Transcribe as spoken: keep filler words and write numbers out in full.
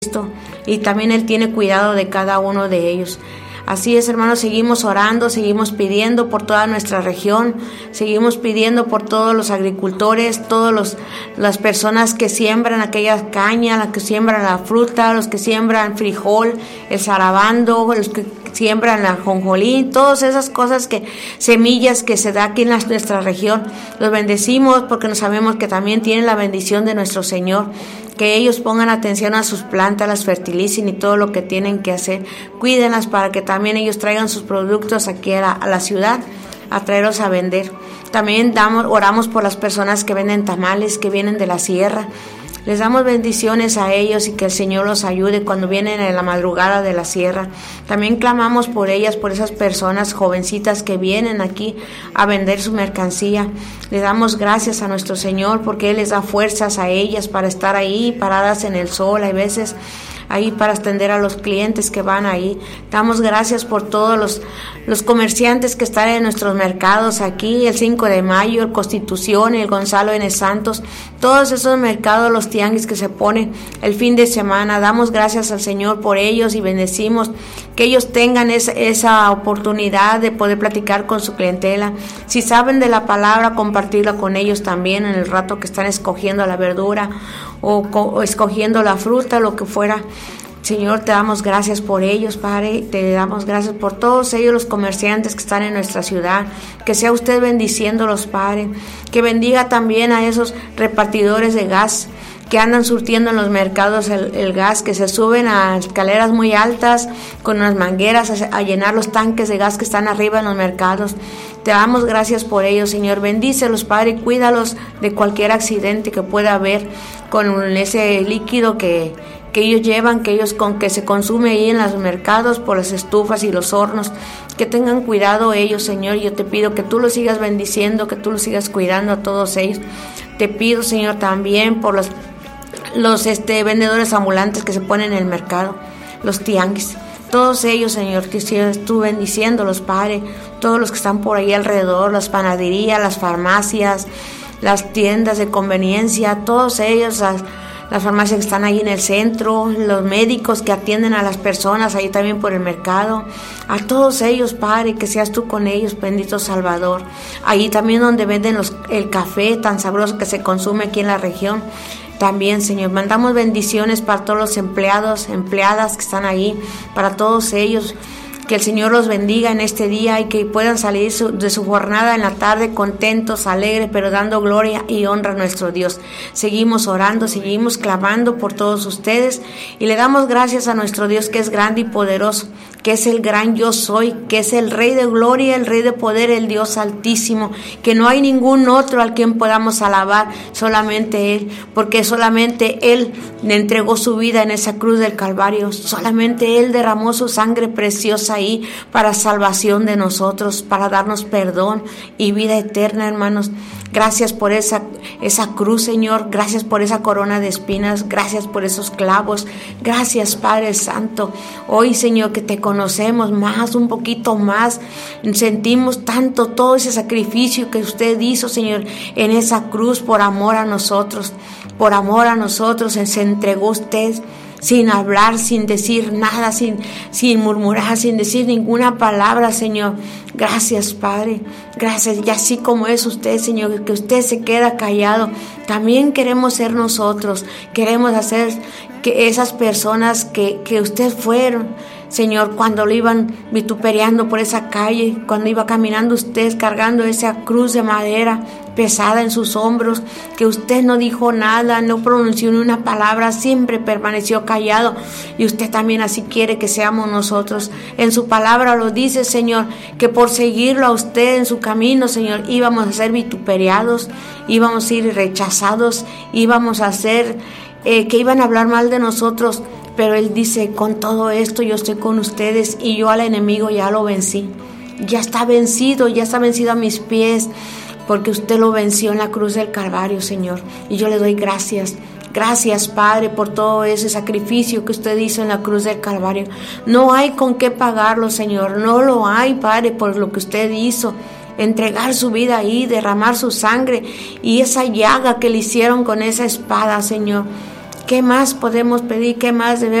y también Él tiene cuidado de cada uno de ellos. Así es, hermanos, seguimos orando, seguimos pidiendo por toda nuestra región, seguimos pidiendo por todos los agricultores, todas las personas que siembran aquella caña, las que siembran la fruta, los que siembran frijol, el zarabando, los que siembran la jonjolí, todas esas cosas, que semillas que se da aquí en la, nuestra región. Los bendecimos porque nos sabemos que también tienen la bendición de nuestro Señor. Que ellos pongan atención a sus plantas, las fertilicen y todo lo que tienen que hacer. Cuídenlas para que también ellos traigan sus productos aquí a la, a la ciudad, a traerlos a vender. También damos, oramos por las personas que venden tamales, que vienen de la sierra. Les damos bendiciones a ellos y que el Señor los ayude cuando vienen en la madrugada de la sierra. También clamamos por ellas, por esas personas jovencitas que vienen aquí a vender su mercancía. Les damos gracias a nuestro Señor porque Él les da fuerzas a ellas para estar ahí paradas en el sol. Hay veces ahí para atender a los clientes que van ahí. Damos gracias por todos los, los comerciantes que están en nuestros mercados aquí, el cinco de mayo, el Constitución, el Gonzalo N. Santos, todos esos mercados, los tianguis que se ponen el fin de semana. Damos gracias al Señor por ellos y bendecimos que ellos tengan esa, esa oportunidad de poder platicar con su clientela. Si saben de la palabra, compartirla con ellos también en el rato que están escogiendo la verdura o, o escogiendo la fruta, lo que fuera. Señor, te damos gracias por ellos, Padre, te damos gracias por todos ellos, los comerciantes que están en nuestra ciudad, que sea usted bendiciéndolos, Padre, que bendiga también a esos repartidores de gas que andan surtiendo en los mercados el, el gas, que se suben a escaleras muy altas con unas mangueras a, a llenar los tanques de gas que están arriba en los mercados. Te damos gracias por ellos, Señor. Bendícelos, Padre, cuídalos de cualquier accidente que pueda haber con ese líquido que, que ellos llevan, que ellos con que se consume ahí en los mercados por las estufas y los hornos. Que tengan cuidado ellos, Señor. Yo te pido que tú los sigas bendiciendo, que tú los sigas cuidando a todos ellos. Te pido, Señor, también por los los este vendedores ambulantes que se ponen en el mercado, los tianguis, todos ellos, Señor, que sigas tú bendiciéndolos, Padre, todos los que están por ahí alrededor, las panaderías, las farmacias, las tiendas de conveniencia, todos ellos, las, las farmacias que están ahí en el centro, los médicos que atienden a las personas ahí también por el mercado, a todos ellos, Padre, que seas tú con ellos, bendito Salvador. Ahí también donde venden los, el café tan sabroso que se consume aquí en la región. También, Señor, mandamos bendiciones para todos los empleados, empleadas que están ahí, para todos ellos. Que el Señor los bendiga en este día y que puedan salir su, de su jornada en la tarde contentos, alegres, pero dando gloria y honra a nuestro Dios. Seguimos orando, seguimos clamando por todos ustedes y le damos gracias a nuestro Dios que es grande y poderoso, que es el gran yo soy, que es el Rey de gloria, el Rey de poder, el Dios altísimo, que no hay ningún otro al quien podamos alabar, solamente Él, porque solamente Él le entregó su vida en esa cruz del Calvario, solamente Él derramó su sangre preciosa ahí para salvación de nosotros, para darnos perdón y vida eterna, hermanos. Gracias por esa, esa cruz, Señor. Gracias por esa corona de espinas. Gracias por esos clavos. Gracias, Padre Santo. Hoy, Señor, que te conocemos más, un poquito más. Sentimos tanto todo ese sacrificio que usted hizo, Señor, en esa cruz por amor a nosotros. Por amor a nosotros, se entregó usted sin hablar, sin decir nada, sin, sin murmurar, sin decir ninguna palabra, Señor. Gracias, Padre. Gracias. Y así como es usted, Señor, que usted se queda callado, también queremos ser nosotros. Queremos hacer que esas personas que, que usted fueron, Señor, cuando lo iban vituperiando por esa calle, cuando iba caminando usted cargando esa cruz de madera pesada en sus hombros, que usted no dijo nada, no pronunció ni una palabra, siempre permaneció callado, y usted también así quiere que seamos nosotros. En su palabra lo dice, Señor, que por seguirlo a usted en su camino, Señor, íbamos a ser vituperiados, íbamos a ir rechazados, íbamos a ser eh, que iban a hablar mal de nosotros. Pero Él dice, con todo esto yo estoy con ustedes y yo al enemigo ya lo vencí. Ya está vencido, ya está vencido a mis pies, porque usted lo venció en la cruz del Calvario, Señor. Y yo le doy gracias. Gracias, Padre, por todo ese sacrificio que usted hizo en la cruz del Calvario. No hay con qué pagarlo, Señor. No lo hay, Padre, por lo que usted hizo. Entregar su vida ahí, derramar su sangre y esa llaga que le hicieron con esa espada, Señor. ¿Qué más podemos pedir? ¿Qué más debemos